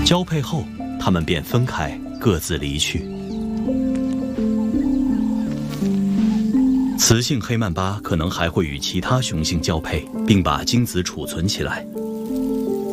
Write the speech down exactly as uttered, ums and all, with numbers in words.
交配后，它们便分开，各自离去。雌性黑曼巴可能还会与其他雄性交配，并把精子储存起来。